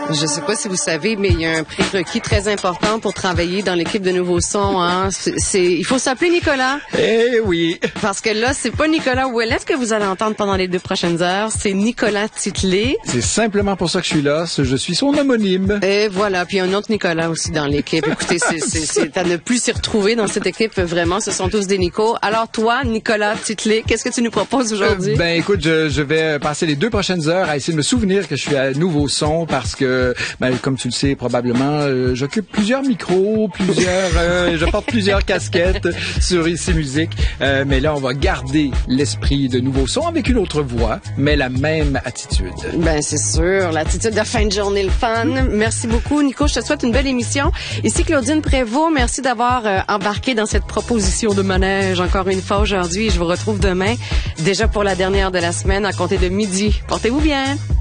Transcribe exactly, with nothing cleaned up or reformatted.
Je sais pas si vous savez, mais il y a un prérequis très important pour travailler dans l'équipe de Nouveau Son. Hein. C'est, c'est, il faut s'appeler Nicolas. Eh oui. Parce que là, c'est pas Nicolas Ouellet que vous allez entendre pendant les deux prochaines heures. C'est Nicolas Titley. C'est simplement pour ça que je suis là. Je suis son homonyme. Et voilà. Puis il y a un autre Nicolas aussi dans l'équipe. Écoutez, c'est, c'est, c'est à ne plus s'y retrouver dans cette équipe. Vraiment, ce sont tous des Nicos. Alors toi, Nicolas Titley, qu'est-ce que tu nous proposes aujourd'hui? Euh, ben écoute, je, je vais passer les deux prochaines heures à essayer de me souvenir que je suis à Nouveau Son parce que, ben, comme tu le sais probablement, euh, j'occupe plusieurs micros, plusieurs, euh, je porte plusieurs casquettes sur Ici Musique. Euh, mais là, on va garder l'esprit de Nouveau Son avec une autre voix, mais la même attitude. Ben c'est sûr, l'attitude de fin de journée, le fun. Merci beaucoup, Nico. Je te souhaite une belle émission. Ici Claudine Prévost. Merci d'avoir euh, embarqué dans cette proposition de manège encore une fois aujourd'hui. Je vous retrouve demain, déjà pour la dernière de la semaine, à compter de midi. Portez-vous bien.